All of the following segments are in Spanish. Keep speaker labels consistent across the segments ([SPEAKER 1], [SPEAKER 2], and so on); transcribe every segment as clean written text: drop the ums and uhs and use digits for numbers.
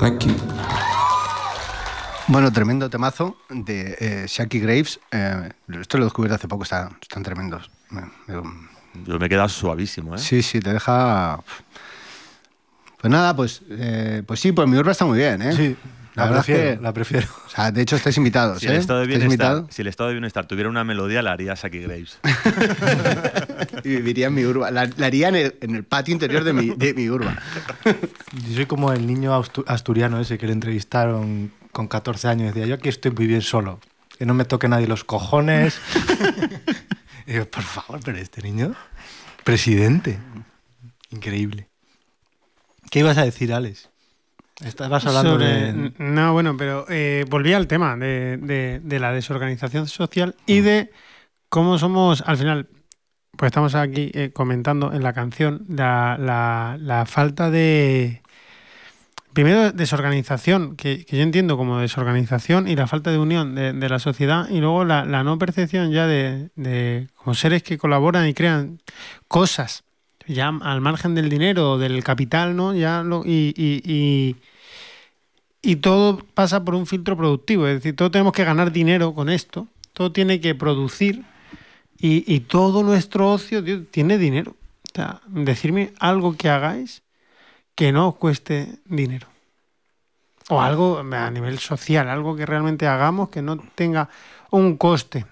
[SPEAKER 1] Thank you.
[SPEAKER 2] Bueno, tremendo temazo de Shaki Graves. Esto lo he descubierto hace poco, están tremendos.
[SPEAKER 3] Yo me he quedado suavísimo, ¿eh?
[SPEAKER 2] Sí, te deja... Pues nada, pues sí, pues mi urba está muy bien, ¿eh?
[SPEAKER 4] Sí, la prefiero.
[SPEAKER 2] O sea, de hecho estáis invitados,
[SPEAKER 3] Si
[SPEAKER 2] ¿eh?
[SPEAKER 3] el estado de bienestar tuviera una melodía, la haría Shaki Graves.
[SPEAKER 2] Y viviría en mi urba. La haría en el patio interior de mi urba.
[SPEAKER 4] Yo soy como el niño asturiano ese que le entrevistaron con 14 años. Decía, yo aquí estoy muy bien solo. Que no me toque nadie los cojones. Y digo, por favor, pero este niño... Presidente. Increíble. ¿Qué ibas a decir, Alex? Estabas hablando de...
[SPEAKER 5] No, bueno, pero volví al tema de la desorganización social y de cómo somos, al final, pues estamos aquí comentando en la canción la falta de... Primero, desorganización, que yo entiendo como desorganización y la falta de unión de la sociedad, y luego la no percepción ya de como seres que colaboran y crean cosas ya al margen del dinero o del capital, ¿no? Y todo pasa por un filtro productivo, es decir, todos tenemos que ganar dinero con esto, todo tiene que producir y todo nuestro ocio, tío, tiene dinero. O sea, decirme algo que hagáis que no os cueste dinero. O algo a nivel social, algo que realmente hagamos que no tenga un coste.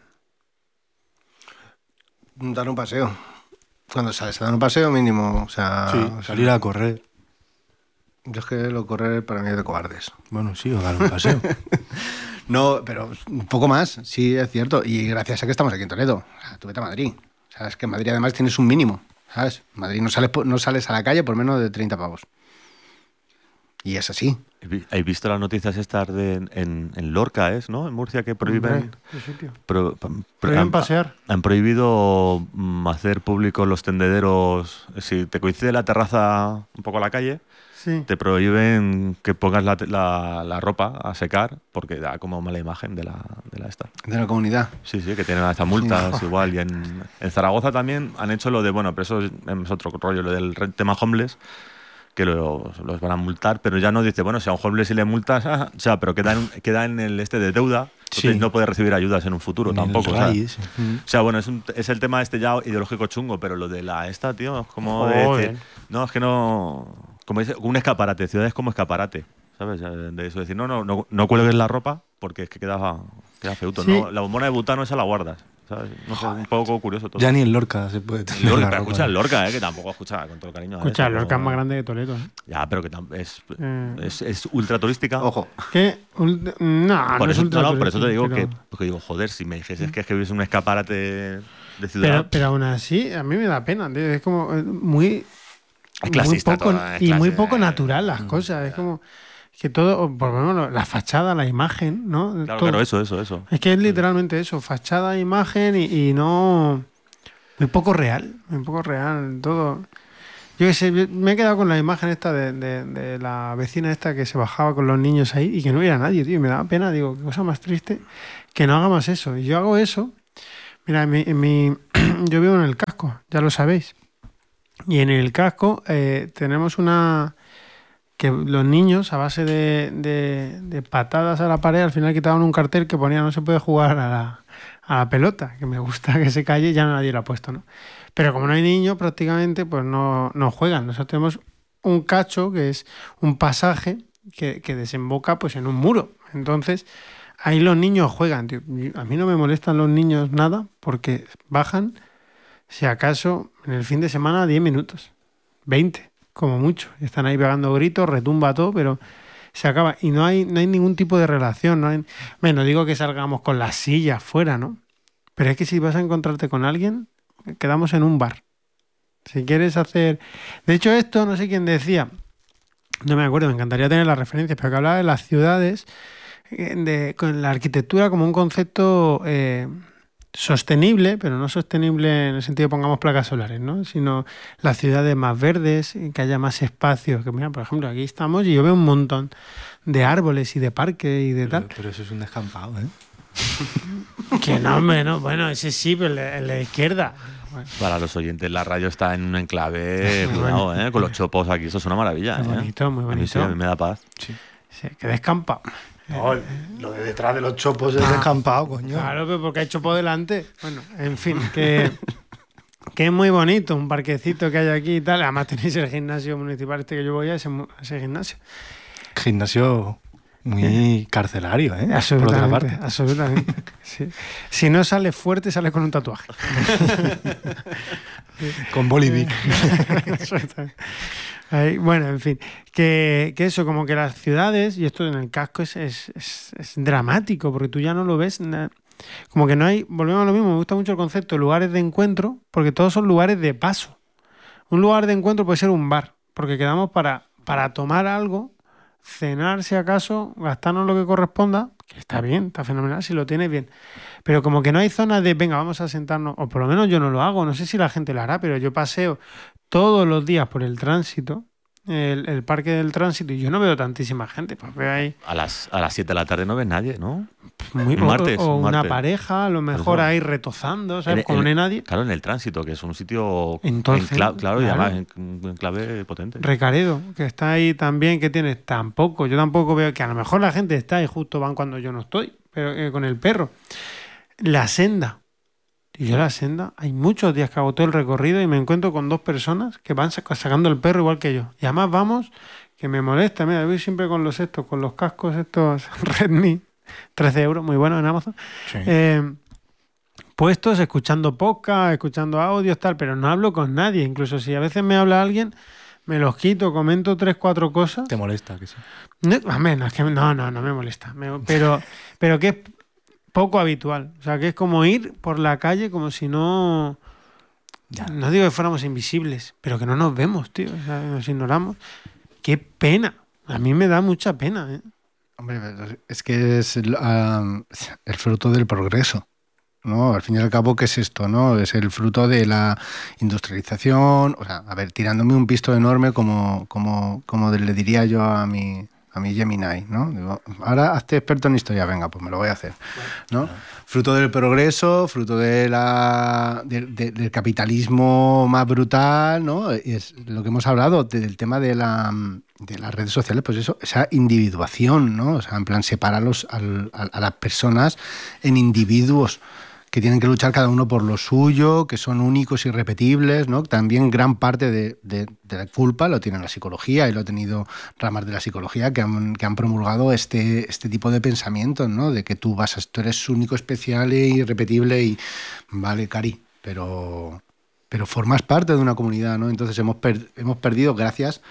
[SPEAKER 2] Dar un paseo. Cuando sales a dar un paseo mínimo, o sea...
[SPEAKER 4] Sí, salir a correr.
[SPEAKER 2] Yo es que lo correr para mí es de cobardes.
[SPEAKER 4] Bueno, sí, o dar un paseo.
[SPEAKER 2] No, pero un poco más, sí, es cierto. Y gracias a que estamos aquí en Toledo. O sea, tú vete a Madrid. O sea, es que en Madrid además tienes un mínimo, ¿sabes? En Madrid no sales a la calle por menos de 30 pavos. Y es así.
[SPEAKER 3] ¿Habéis visto las noticias estas en Lorca, ¿no? En Murcia, que prohíben...
[SPEAKER 5] Prohíben pasear.
[SPEAKER 3] Han prohibido hacer públicos los tendederos. Si te coincide la terraza un poco a la calle,
[SPEAKER 5] sí,
[SPEAKER 3] te prohíben que pongas la ropa a secar porque da como mala imagen de la
[SPEAKER 2] comunidad.
[SPEAKER 3] Sí, que tienen hasta multas igual. Y en Zaragoza también han hecho lo de... Bueno, pero eso es otro rollo, lo del tema homeless, que los van a multar, pero ya no dice, bueno, si a un homeless le multas, o sea, pero queda en el de deuda, entonces no puede recibir ayudas en un futuro tampoco. O sea, bueno, es el tema ya ideológico chungo, pero lo de tío, es como decir, no, es que no, como dice, un escaparate, ciudades como escaparate, ¿sabes? De eso, decir, no cuelgues la ropa porque es que queda feuto,
[SPEAKER 5] sí.
[SPEAKER 3] ¿no? La bombona de butano esa la guardas, ¿sabes? No sé, un poco curioso todo.
[SPEAKER 4] Ya ni en Lorca se puede tener la ropa.
[SPEAKER 3] Escucha el Lorca, que tampoco escucha con todo el cariño.
[SPEAKER 5] Escucha, el Lorca es más grande que Toledo, ¿eh?
[SPEAKER 3] Ya, pero que es ultra turística.
[SPEAKER 2] Ojo.
[SPEAKER 5] ¿Qué? No es ultra turística.
[SPEAKER 3] Por eso te digo
[SPEAKER 5] pero...
[SPEAKER 3] que digo, joder, si me dijese que vives en un escaparate de ciudad...
[SPEAKER 5] Pero aún así, a mí me da pena, tío. Es como muy...
[SPEAKER 3] Es clasista
[SPEAKER 5] muy poco natural las cosas. Es como... Que todo, por lo menos la fachada, la imagen, ¿no?
[SPEAKER 3] Claro, eso.
[SPEAKER 5] Es que es literalmente eso, fachada, imagen y no... Muy poco real todo. Yo qué sé, me he quedado con la imagen esta de la vecina esta que se bajaba con los niños ahí y que no hubiera nadie, tío. Me daba pena, digo, qué cosa más triste que no haga más eso. Y yo hago eso. Mira, yo vivo en el casco, ya lo sabéis. Y en el casco tenemos una... que los niños, a base de patadas a la pared, al final quitaban un cartel que ponía no se puede jugar a la pelota, que me gusta que se calle, ya nadie lo ha puesto, ¿no? Pero como no hay niños, prácticamente pues no juegan. Nosotros tenemos un cacho, que es un pasaje que desemboca pues en un muro. Entonces, ahí los niños juegan, tío. A mí no me molestan los niños nada, porque bajan, si acaso, en el fin de semana 10 minutos, 20. Como mucho. Están ahí pegando gritos, retumba todo, pero se acaba. Y no hay ningún tipo de relación. No digo que salgamos con las sillas fuera, ¿no? Pero es que si vas a encontrarte con alguien, quedamos en un bar. Si quieres hacer... De hecho, esto, no sé quién decía, no me acuerdo, me encantaría tener las referencias, pero que hablaba de las ciudades, con la arquitectura como un concepto... sostenible, pero no sostenible en el sentido de pongamos placas solares, ¿no? Sino las ciudades más verdes, que haya más espacios. Que mira, por ejemplo, aquí estamos y yo veo un montón de árboles y de parques y de tal.
[SPEAKER 4] Pero eso es un descampado, ¿eh?
[SPEAKER 5] Que no, hombre, no. Bueno, ese sí, pero en la izquierda. Bueno.
[SPEAKER 3] Para los oyentes, la radio está en un enclave, cuidado, con los chopos aquí, eso es una maravilla.
[SPEAKER 5] Muy bonito, muy bonito.
[SPEAKER 3] A mí me da paz.
[SPEAKER 4] Sí.
[SPEAKER 5] Sí, que descampado.
[SPEAKER 4] No, lo de detrás de los chopos es descampado, coño.
[SPEAKER 5] Claro, pero porque hay chopo delante. Bueno, en fin, que es muy bonito, un parquecito que hay aquí y tal. Además tenéis el gimnasio municipal que yo voy a ese gimnasio.
[SPEAKER 4] Gimnasio muy carcelario, ¿eh? Por otra
[SPEAKER 5] Absolutamente,
[SPEAKER 4] parte.
[SPEAKER 5] absolutamente. Sí. Si no sale fuerte, sale con un tatuaje.
[SPEAKER 4] Con Bolivic.
[SPEAKER 5] Ahí, bueno, en fin, que eso, como que las ciudades, y esto en el casco es dramático, porque tú ya no lo ves, como que no hay, volvemos a lo mismo, me gusta mucho el concepto de lugares de encuentro, porque todos son lugares de paso. Un lugar de encuentro puede ser un bar, porque quedamos para tomar algo, cenar si acaso, gastarnos lo que corresponda, que está bien, está fenomenal, si lo tienes bien. Pero como que no hay zonas de, venga, vamos a sentarnos, o por lo menos yo no lo hago, no sé si la gente lo hará, pero yo paseo todos los días por el tránsito, el parque del tránsito, y yo no veo tantísima gente, pues veo ahí
[SPEAKER 3] A las 7 de la tarde no ves nadie, ¿no?
[SPEAKER 5] un
[SPEAKER 3] martes,
[SPEAKER 5] o
[SPEAKER 3] un
[SPEAKER 5] una
[SPEAKER 3] martes.
[SPEAKER 5] pareja, a lo mejor
[SPEAKER 3] Eso.
[SPEAKER 5] ahí retozando, ¿sabes? Como
[SPEAKER 3] En-
[SPEAKER 5] no hay nadie.
[SPEAKER 3] Claro, en el tránsito, que es un sitio
[SPEAKER 5] Entonces,
[SPEAKER 3] claro, y
[SPEAKER 5] claro.
[SPEAKER 3] además en clave potente.
[SPEAKER 5] Recaredo, que está ahí también, que tienes tampoco. Yo tampoco veo que a lo mejor la gente está y justo van cuando yo no estoy, pero con el perro. La senda. Y yo la senda, hay muchos días que hago todo el recorrido y me encuentro con dos personas que van sacando el perro igual que yo. Y además vamos, que me molesta. Mira, yo voy siempre con con los cascos estos Redmi, 13 euros, muy buenos en Amazon.
[SPEAKER 4] Sí.
[SPEAKER 5] Puestos, escuchando podcast, escuchando audios, tal, pero no hablo con nadie. Incluso si a veces me habla alguien, me los quito, comento 3, 4 cosas.
[SPEAKER 4] Te molesta, que sí.
[SPEAKER 5] No, a menos, que no me molesta. Pero que es poco habitual. O sea, que es como ir por la calle como si no...
[SPEAKER 4] Ya.
[SPEAKER 5] No digo que fuéramos invisibles, pero que no nos vemos, tío. O sea, nos ignoramos. ¡Qué pena! A mí me da mucha pena, ¿eh?
[SPEAKER 2] Hombre, pero es que es el fruto del progreso, ¿no? Al fin y al cabo, ¿qué es esto, no? Es el fruto de la industrialización. O sea, a ver, tirándome un pisto enorme como le diría yo a mi Gemini, ¿no? Digo, ahora hazte experto en historia, venga, pues me lo voy a hacer, ¿no? Fruto del progreso, fruto del capitalismo más brutal, ¿no? Es lo que hemos hablado del tema de las redes sociales, pues eso, esa individuación, ¿no? O sea, en plan, separar a las personas en individuos que tienen que luchar cada uno por lo suyo, que son únicos y irrepetibles, ¿no? También gran parte de la culpa lo tiene la psicología y lo ha tenido ramas de la psicología que han promulgado este tipo de pensamientos, ¿no? De que tú eres único, especial e irrepetible y vale, Cari, pero formas parte de una comunidad, ¿no? Entonces hemos perdido gracias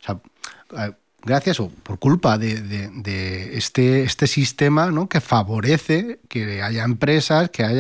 [SPEAKER 2] o por culpa de este sistema, ¿no? Que favorece que haya empresas, que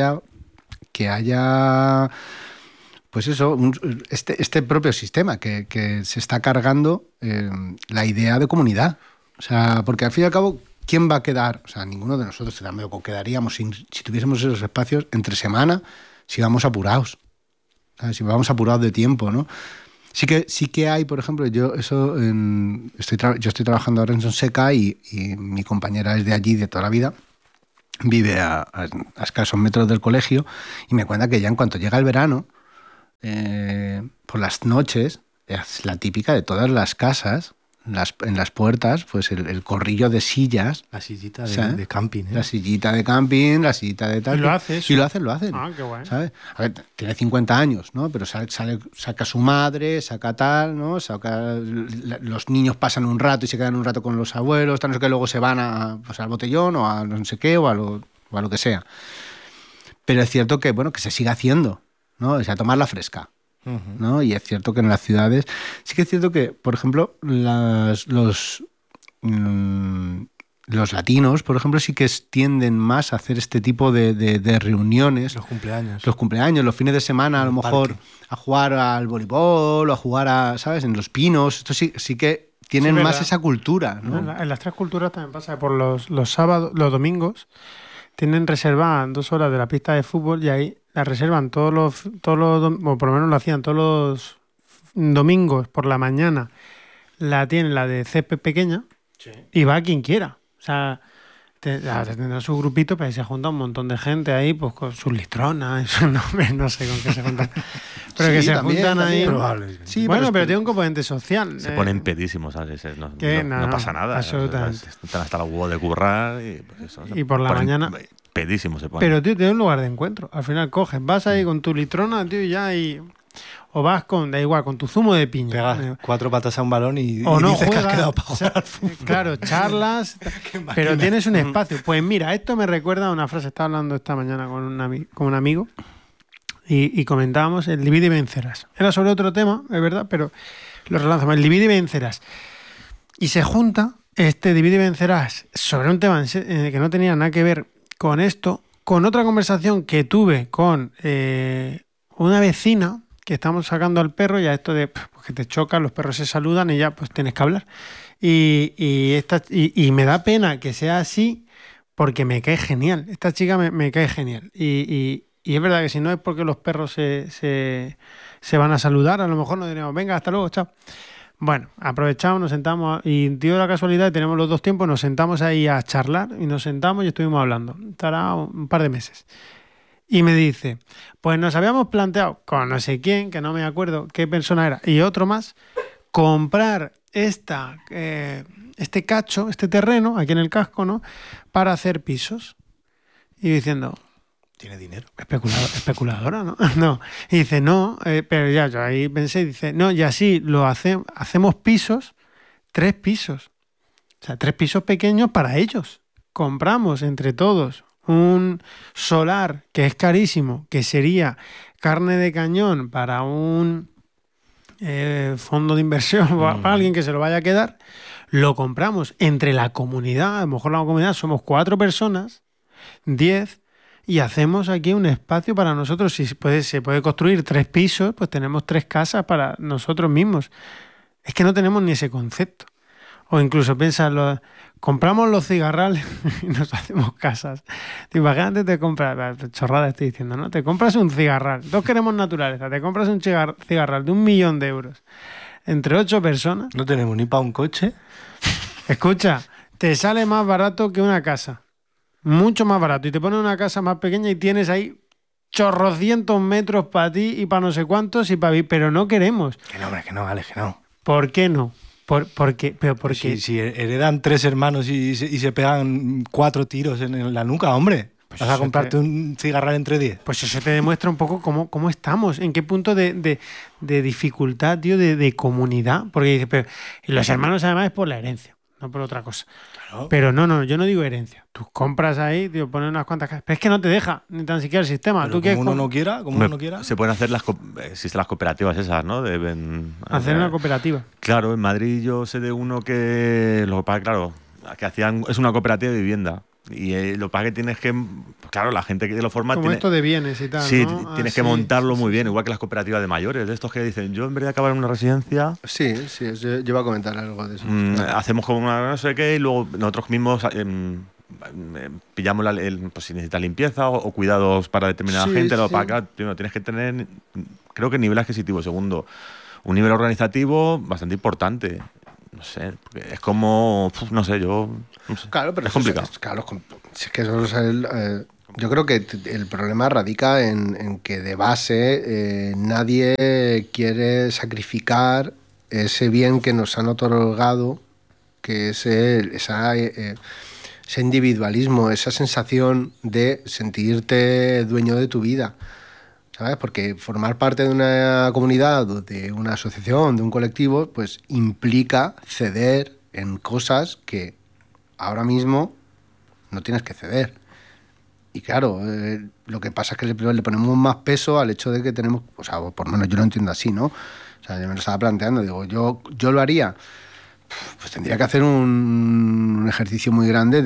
[SPEAKER 2] haya pues eso, este propio sistema que se está cargando la idea de comunidad. O sea, porque al fin y al cabo, ¿quién va a quedar? O sea, ninguno de nosotros tampoco quedaríamos si tuviésemos esos espacios entre semana, si vamos apurados. ¿Sabes? Si vamos apurados de tiempo, ¿no? Sí que hay, por ejemplo, yo estoy trabajando ahora en Sonseca y mi compañera es de allí de toda la vida, vive a escasos metros del colegio y me cuenta que ya en cuanto llega el verano, por las noches, es la típica de todas las casas, en las puertas, pues el corrillo de sillas.
[SPEAKER 4] La sillita
[SPEAKER 2] ¿sabes?
[SPEAKER 4] de camping, ¿eh?
[SPEAKER 2] La sillita de camping, la sillita de tal.
[SPEAKER 5] Y lo hace eso.
[SPEAKER 2] Y lo hacen.
[SPEAKER 5] Ah, qué guay.
[SPEAKER 2] ¿Sabes? A ver, tiene 50 años, ¿no? Pero saca su madre, saca tal, ¿no? Los niños pasan un rato y se quedan un rato con los abuelos, tal, no sé qué, luego se van al botellón o a no sé qué o a lo que sea. Pero es cierto que, bueno, que se sigue haciendo, ¿no? O sea, tomar la fresca. ¿No? Y es cierto que en las ciudades sí que es cierto que, por ejemplo, los latinos, por ejemplo, sí que tienden más a hacer este tipo de reuniones.
[SPEAKER 4] Los cumpleaños.
[SPEAKER 2] Los cumpleaños, los fines de semana, a lo
[SPEAKER 4] En el
[SPEAKER 2] mejor
[SPEAKER 4] parque.
[SPEAKER 2] a jugar al voleibol o a jugar ¿sabes? En los pinos. Esto sí que tienen
[SPEAKER 5] Sí,
[SPEAKER 2] más
[SPEAKER 5] ¿verdad?
[SPEAKER 2] esa cultura, ¿no?
[SPEAKER 5] En las tres culturas también pasa que por los sábados, los domingos, tienen reservadas 2 horas de la pista de fútbol y ahí la reservan todos los o por lo menos lo hacían todos los domingos por la mañana. La tienen la de césped pequeña y va quien quiera. O sea, tendrá su grupito, pero ahí se junta un montón de gente ahí, pues con sus litronas, sus nombres, no sé con qué se juntan. Pero
[SPEAKER 2] Sí,
[SPEAKER 5] que se
[SPEAKER 2] también,
[SPEAKER 5] juntan ahí.
[SPEAKER 2] también. Sí,
[SPEAKER 5] Bueno, pero tiene un componente social.
[SPEAKER 3] Se ponen pedísimos, ¿sabes? No,
[SPEAKER 5] Que
[SPEAKER 3] no pasa nada.
[SPEAKER 5] absolutamente.
[SPEAKER 3] Están hasta los huevos de currar y pues eso.
[SPEAKER 5] Y por la
[SPEAKER 3] ponen
[SPEAKER 5] mañana.
[SPEAKER 3] Pedísimos se ponen.
[SPEAKER 5] Pero, tío, tiene un lugar de encuentro. Al final coges, vas ahí con tu litrona, tío, y ya y. O vas con, da igual, con tu zumo de piña.
[SPEAKER 4] Pegas 4 patas a un balón y
[SPEAKER 5] O no
[SPEAKER 4] dices que has
[SPEAKER 5] juegas.
[SPEAKER 4] quedado para jugar al fútbol.
[SPEAKER 5] Claro, charlas. Pero tienes un espacio. Pues mira, esto me recuerda a una frase. Estaba hablando esta mañana con un amigo y comentábamos el divide y vencerás. Era sobre otro tema, es verdad, pero lo relanzamos. El divide y vencerás. Y se junta este divide y vencerás sobre un tema que no tenía nada que ver con esto, con otra conversación que tuve con una vecina que estamos sacando al perro, ya esto de pues, que te chocan, los perros se saludan y ya pues tienes que hablar. Y me da pena que sea así porque me cae genial. Esta chica me cae genial. Y es verdad que si no es porque los perros se van a saludar, a lo mejor nos diremos, venga, hasta luego, chao. Bueno, aprovechamos, nos sentamos y dio la casualidad, tenemos los dos tiempos, nos sentamos ahí a charlar y nos sentamos y estuvimos hablando. Estará un par de meses. Y me dice, pues nos habíamos planteado con no sé quién, que no me acuerdo qué persona era, y otro más, comprar este cacho, este terreno, aquí en el casco, ¿no? Para hacer pisos. Y diciendo,
[SPEAKER 4] Tiene dinero.
[SPEAKER 5] especuladora, ¿no? No. Y dice, no, pero ya, yo ahí pensé, dice, no, y así lo hacemos pisos, 3 pisos. O sea, 3 pisos pequeños para ellos. Compramos entre todos un solar que es carísimo, que sería carne de cañón para un fondo de inversión, para alguien que se lo vaya a quedar. Lo compramos entre la comunidad, a lo mejor la comunidad somos 4 personas, 10, y hacemos aquí un espacio para nosotros. Si se puede construir 3 pisos, pues tenemos 3 casas para nosotros mismos. Es que no tenemos ni ese concepto. O incluso piensa, compramos los cigarrales y nos hacemos casas. Imagínate, te compras, chorrada estoy diciendo, ¿no? Te compras un cigarral, todos queremos naturaleza, te compras un cigarral de 1.000.000 euros entre 8 personas.
[SPEAKER 4] No tenemos ni para un coche.
[SPEAKER 5] Escucha, te sale más barato que una casa. Mucho más barato. Y te pones una casa más pequeña y tienes ahí chorrocientos metros para ti y para no sé cuántos y para vivir. Pero no queremos.
[SPEAKER 4] Que no, hombre, que no, Alex, que no.
[SPEAKER 5] ¿Por qué no? Porque
[SPEAKER 4] Si heredan 3 hermanos y se pegan 4 tiros en la nuca, hombre.
[SPEAKER 5] Pues
[SPEAKER 4] Vas a
[SPEAKER 5] eso
[SPEAKER 4] comprarte un cigarral entre 10.
[SPEAKER 5] pues eso te demuestra un poco cómo estamos, en qué punto de dificultad, tío, de comunidad. Porque dice, pero los hermanos además es por la herencia, no por otra cosa.
[SPEAKER 4] Claro.
[SPEAKER 5] Pero no, yo no digo herencia. Tú compras ahí, tío, pones unas cuantas casas. Pero es que no te deja, ni tan siquiera el sistema.
[SPEAKER 4] Pero
[SPEAKER 5] ¿Tú quieres
[SPEAKER 4] como uno no quiera, como uno no quiera.
[SPEAKER 3] Se pueden hacer existen las cooperativas esas, ¿no?
[SPEAKER 5] hacer una cooperativa?
[SPEAKER 3] Claro, en Madrid yo sé de uno que lo que pasa, claro, que hacían es una cooperativa de vivienda y lo que pasa que tienes que, pues claro, la gente que lo forma
[SPEAKER 5] Como
[SPEAKER 3] tiene,
[SPEAKER 5] esto de bienes y tal,
[SPEAKER 3] sí,
[SPEAKER 5] ¿no?
[SPEAKER 3] tienes
[SPEAKER 5] Ah,
[SPEAKER 3] que
[SPEAKER 5] sí,
[SPEAKER 3] montarlo
[SPEAKER 5] sí,
[SPEAKER 3] muy
[SPEAKER 5] sí.
[SPEAKER 3] bien, igual que las cooperativas de mayores, de estos que dicen, yo en vez de acabar en una residencia,
[SPEAKER 2] Sí, yo iba a comentar algo de eso.
[SPEAKER 3] hacemos como una no sé qué y luego nosotros mismos pillamos pues si necesita limpieza o cuidados para determinada
[SPEAKER 2] Sí,
[SPEAKER 3] gente.
[SPEAKER 2] sí.
[SPEAKER 3] Para acá, primero tienes que tener, creo que nivel adquisitivo. Segundo, un nivel organizativo bastante importante. No sé, porque es como, no sé, no sé.
[SPEAKER 2] Claro, pero
[SPEAKER 3] es complicado.
[SPEAKER 2] Es que eso es yo creo que el problema radica en que de base nadie quiere sacrificar ese bien que nos han otorgado, que es ese individualismo, esa sensación de sentirte dueño de tu vida. ¿Sabes? Porque formar parte de una comunidad, de una asociación, de un colectivo, pues implica ceder en cosas que ahora mismo no tienes que ceder. Y claro, lo que pasa es que le ponemos más peso al hecho de que tenemos, o sea, por lo menos yo lo entiendo así, ¿no? O sea, yo me lo estaba planteando, digo, yo lo haría, pues tendría que hacer un ejercicio muy grande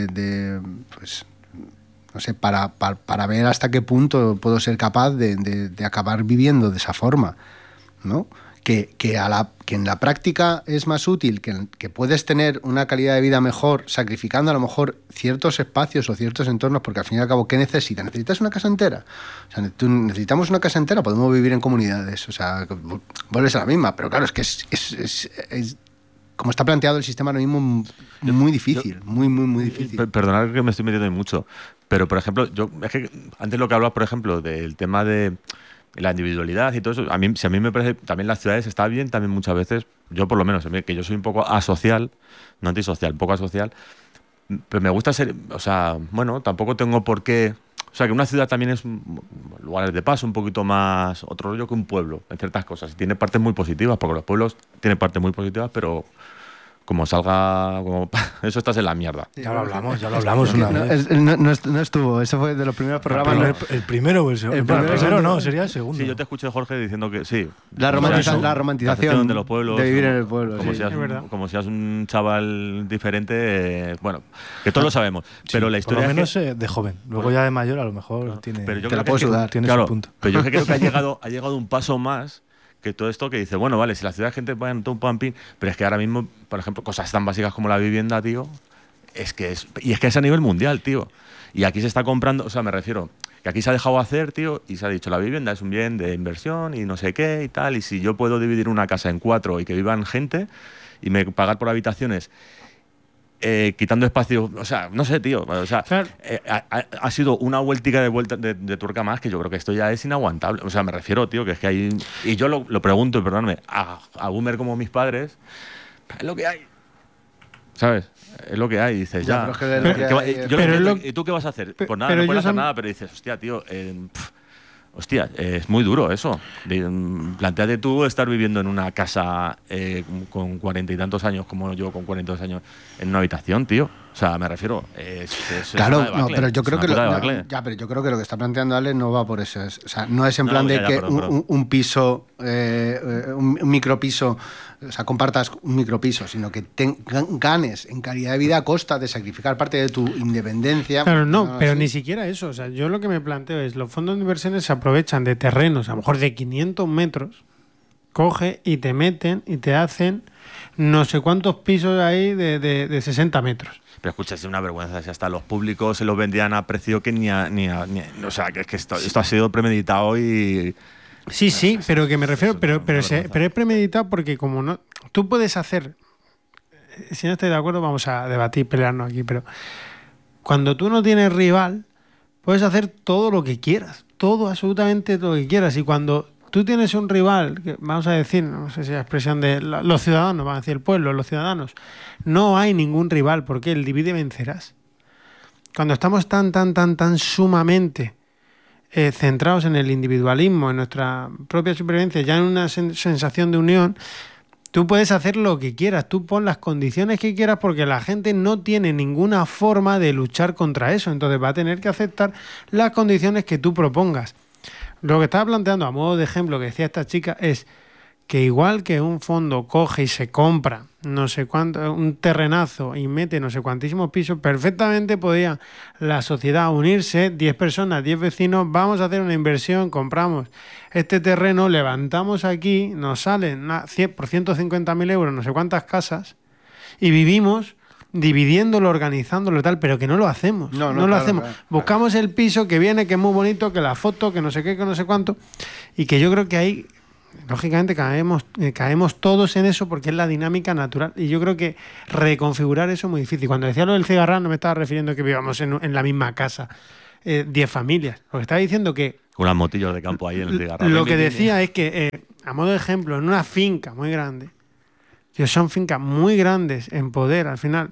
[SPEAKER 2] pues, no sé, para ver hasta qué punto puedo ser capaz de acabar viviendo de esa forma, ¿no? Que en la práctica es más útil, que puedes tener una calidad de vida mejor sacrificando a lo mejor ciertos espacios o ciertos entornos, porque al fin y al cabo, ¿qué necesitas? ¿Necesitas una casa entera? O sea, necesitamos una casa entera, podemos vivir en comunidades, o sea, vuelves a la misma, pero claro, es que es como está planteado el sistema ahora mismo, muy difícil, muy difícil.
[SPEAKER 3] Perdonad que me estoy metiendo en mucho, pero por ejemplo, es que antes lo que hablabas, por ejemplo, del tema de la individualidad y todo eso, si a mí me parece, también las ciudades está bien, también muchas veces, yo por lo menos, que yo soy un poco asocial, no antisocial, un poco asocial, pero me gusta ser, o sea, bueno, tampoco tengo por qué, o sea, que una ciudad también es lugares de paso un poquito más, otro rollo que un pueblo, en ciertas cosas, y tiene partes muy positivas, porque los pueblos tienen partes muy positivas, pero como salga, eso estás en la mierda.
[SPEAKER 4] Ya lo hablamos una vez.
[SPEAKER 2] No estuvo, eso fue de los primeros programas.
[SPEAKER 4] ¿El primero o el segundo? El primero no, sería el segundo.
[SPEAKER 3] Sí, yo te escuché, Jorge, diciendo que sí.
[SPEAKER 2] La romantización
[SPEAKER 3] de los pueblos.
[SPEAKER 2] De vivir en el pueblo.
[SPEAKER 3] Como seas un chaval diferente, bueno, que todos lo sabemos. Pero la historia.
[SPEAKER 4] Por lo menos de joven. Luego ya de mayor a lo mejor tiene.
[SPEAKER 3] Pero yo
[SPEAKER 2] te la puedo sudar.
[SPEAKER 4] Tiene su punto.
[SPEAKER 3] Pero yo creo que ha llegado un paso más que todo esto que dice, bueno, vale, si la ciudad gente va en todo un pampín, pero es que ahora mismo, por ejemplo, cosas tan básicas como la vivienda, tío, es que es a nivel mundial, tío. Y aquí se está comprando, o sea, me refiero, que aquí se ha dejado hacer, tío, y se ha dicho, la vivienda es un bien de inversión y no sé qué y tal, y si yo puedo dividir una casa en 4 y que vivan gente y me pagar por habitaciones, quitando espacio, o sea, no sé, tío, o sea,
[SPEAKER 5] Claro.
[SPEAKER 3] ha sido una vueltica de tuerca más que yo creo que esto ya es inaguantable. O sea, me refiero, tío, que es que hay, y yo lo pregunto, y perdóname, a boomer como mis padres, es lo que hay, ¿sabes? Es lo que hay, y dices, ya. ¿Y tú qué vas a hacer? Pues nada, no puedes hacer nada, pero dices, hostia, tío, hostia, es muy duro eso. Plantéate tú estar viviendo en una casa con 40 y tantos años, como yo con 42 años, en una habitación, tío. O sea, me refiero.
[SPEAKER 2] Claro, no, pero yo creo que pero yo creo que lo que está planteando Ale no va por eso. O sea, no es en plan de que un piso, un micropiso, o sea, compartas un micropiso, sino que ganes en calidad de vida a costa de sacrificar parte de tu independencia.
[SPEAKER 5] Claro, no, pero ni siquiera eso. O sea, yo lo que me planteo es, los fondos de inversiones se aprovechan de terrenos, a lo mejor de 500 metros, coge y te meten y te hacen no sé cuántos pisos ahí de 60 metros.
[SPEAKER 3] Pero escucha, es una vergüenza. Si hasta los públicos se los vendían a precio que ni o sea, que es que esto ha sido premeditado y.
[SPEAKER 5] Sí, pero que me refiero, pero es premeditado porque como no, tú puedes hacer, si no estoy de acuerdo vamos a debatir, pelearnos aquí, pero cuando tú no tienes rival, puedes hacer todo lo que quieras, todo, absolutamente todo lo que quieras, y cuando tú tienes un rival, que vamos a decir, no sé si es expresión de los ciudadanos, van a decir el pueblo, los ciudadanos, no hay ningún rival, porque el divide vencerás. Cuando estamos tan sumamente centrados en el individualismo, en nuestra propia supervivencia, ya en una sensación de unión, tú puedes hacer lo que quieras, tú pon las condiciones que quieras porque la gente no tiene ninguna forma de luchar contra eso, entonces va a tener que aceptar las condiciones que tú propongas. Lo que estaba planteando a modo de ejemplo que decía esta chica es que igual que un fondo coge y se compra no sé cuánto, un terrenazo y mete no sé cuantísimos pisos, perfectamente podía la sociedad unirse, 10 personas, 10 vecinos, vamos a hacer una inversión, compramos este terreno, levantamos aquí, nos salen por 150.000 euros no sé cuántas casas y vivimos dividiéndolo, organizándolo y tal, pero que no lo hacemos. No lo hacemos. Claro. Buscamos el piso que viene, que es muy bonito, que la foto, que no sé qué, que no sé cuánto, y que yo creo que ahí lógicamente caemos todos en eso porque es la dinámica natural y yo creo que reconfigurar eso es muy difícil. Cuando decía lo del cigarrán no me estaba refiriendo a que vivamos en la misma casa 10 familias, lo que estaba diciendo que
[SPEAKER 3] unas motillos de campo ahí en el cigarrán.
[SPEAKER 5] Lo que decía es que a modo de ejemplo, en una finca muy grande, que son fincas muy grandes en poder al final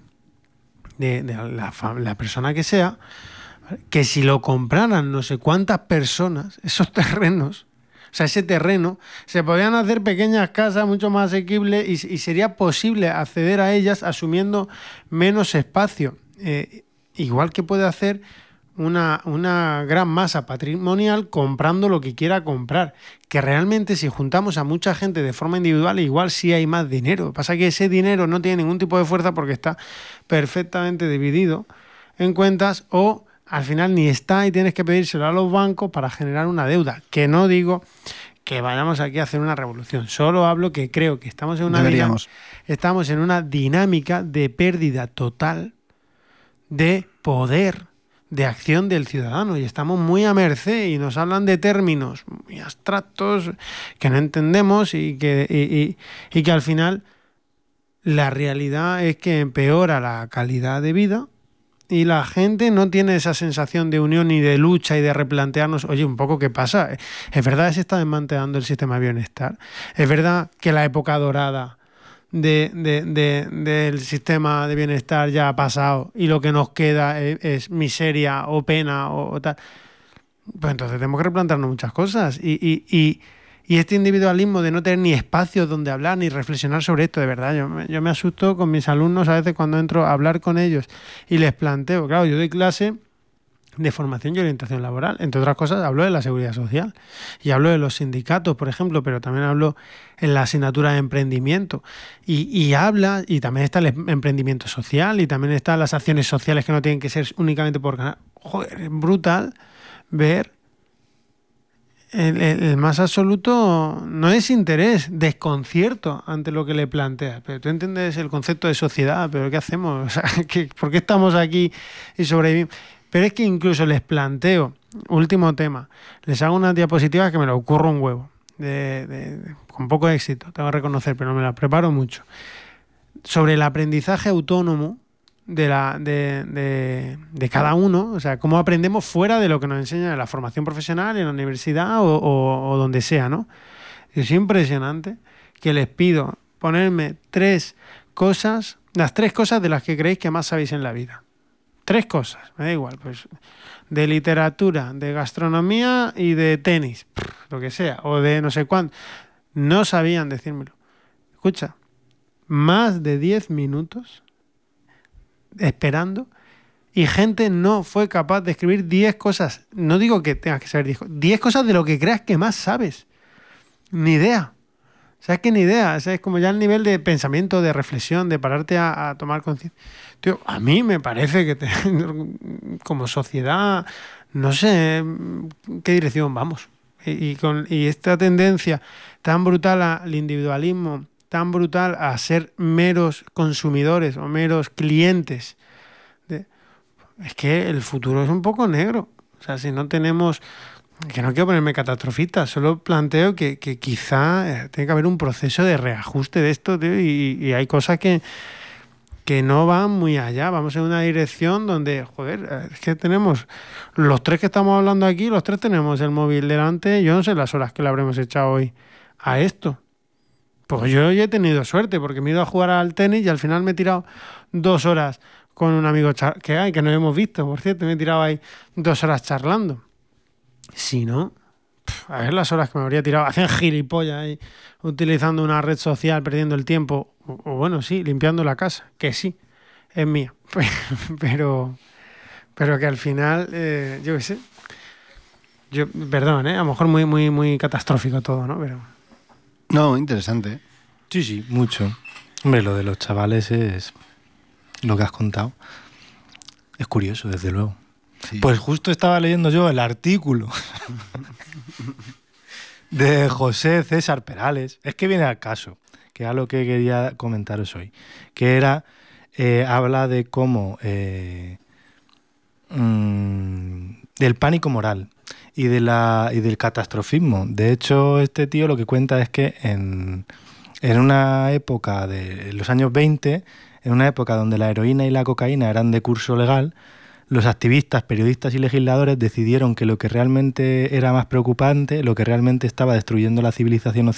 [SPEAKER 5] de la persona que sea, que si lo compraran no sé cuántas personas, esos terrenos, o sea, ese terreno, se podían hacer pequeñas casas mucho más asequibles y sería posible acceder a ellas asumiendo menos espacio. Igual que puede hacer una gran masa patrimonial comprando lo que quiera comprar. Que realmente si juntamos a mucha gente de forma individual, igual sí hay más dinero. Lo que pasa es que ese dinero no tiene ningún tipo de fuerza porque está perfectamente dividido en cuentas o al final ni está y tienes que pedírselo a los bancos para generar una deuda. Que no digo que vayamos aquí a hacer una revolución. Solo hablo que creo que estamos en una dinámica de pérdida total de poder, de acción del ciudadano. Y estamos muy a merced y nos hablan de términos muy abstractos que no entendemos y que al final la realidad es que empeora la calidad de vida y la gente no tiene esa sensación de unión y de lucha y de replantearnos, oye, un poco qué pasa. Es verdad que se está desmantelando el sistema de bienestar. Es verdad que la época dorada del sistema de bienestar ya ha pasado y lo que nos queda es miseria o pena o tal. Pues entonces tenemos que replantearnos muchas cosas y este individualismo de no tener ni espacios donde hablar ni reflexionar sobre esto, de verdad, yo me asusto con mis alumnos a veces cuando entro a hablar con ellos y les planteo, claro, yo doy clase de formación y orientación laboral, entre otras cosas hablo de la seguridad social y hablo de los sindicatos, por ejemplo, pero también hablo en la asignatura de emprendimiento y habla, y también está el emprendimiento social y también están las acciones sociales que no tienen que ser únicamente por ganar. Joder, es brutal ver el más absoluto no es interés, desconcierto ante lo que le planteas. Pero tú entiendes el concepto de sociedad, pero ¿qué hacemos? O sea, ¿por qué estamos aquí y sobrevivimos? Pero es que incluso les planteo, último tema, les hago unas diapositivas que me lo ocurro un huevo, con poco éxito, tengo que reconocer, pero me las preparo mucho, sobre el aprendizaje autónomo de cada uno, o sea, cómo aprendemos fuera de lo que nos enseña en la formación profesional, en la universidad o donde sea, ¿no? Es impresionante que les pido ponerme 3 cosas, las 3 cosas de las que creéis que más sabéis en la vida. 3 cosas, me da igual, pues de literatura, de gastronomía y de tenis, lo que sea, o de no sé cuánto. No sabían decírmelo. Escucha, más de 10 minutos esperando y gente no fue capaz de escribir 10 cosas. No digo que tengas que saber 10 cosas de lo que creas que más sabes. Ni idea. O sea, es que ni idea. O sea, es como ya el nivel de pensamiento, de reflexión, de pararte a tomar conciencia. Tío, a mí me parece que como sociedad, no sé qué dirección vamos. Y esta tendencia tan brutal al individualismo, tan brutal a ser meros consumidores o meros clientes. Es que el futuro es un poco negro. O sea, si no tenemos... Que no quiero ponerme catastrofista, solo planteo que quizá tiene que haber un proceso de reajuste de esto, tío, y hay cosas que no van muy allá. Vamos en una dirección donde, joder, es que tenemos los 3 que estamos hablando aquí, los 3 tenemos el móvil delante. Yo no sé las horas que le habremos echado hoy a esto. Pues yo ya he tenido suerte porque me he ido a jugar al tenis y al final me he tirado 2 horas con un amigo que no hemos visto, por cierto, me he tirado ahí 2 horas charlando. Si no, a ver las horas que me habría tirado, hacen gilipollas ahí, utilizando una red social, perdiendo el tiempo, o bueno, sí, limpiando la casa, que sí, es mía, pero que al final, yo qué sé, perdón, a lo mejor muy, muy, muy catastrófico todo, ¿no? Pero...
[SPEAKER 2] No, interesante.
[SPEAKER 4] Sí, mucho. Hombre, lo de los chavales es lo que has contado. Es curioso, desde luego. Sí. Pues justo estaba leyendo yo el artículo de José César Perales. Es que viene al caso, que era lo que quería comentaros hoy. Que era, habla de cómo, del pánico moral y del catastrofismo. De hecho, este tío lo que cuenta es que en una época de los años 20, en una época donde la heroína y la cocaína eran de curso legal, los activistas, periodistas y legisladores decidieron que lo que realmente era más preocupante, lo que realmente estaba destruyendo la civilización occidental,